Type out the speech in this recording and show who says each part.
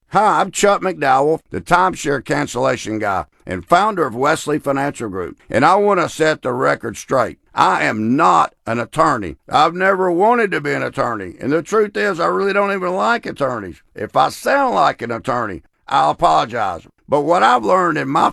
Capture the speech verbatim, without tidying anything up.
Speaker 1: Hi, I'm Chuck McDowell, the timeshare cancellation guy and founder of Wesley Financial Group, and I want to set the record straight. I am not an attorney. I've never wanted to be an attorney, and the truth is I really don't even like attorneys. If I sound like an attorney, I'll apologize. But what I've learned in my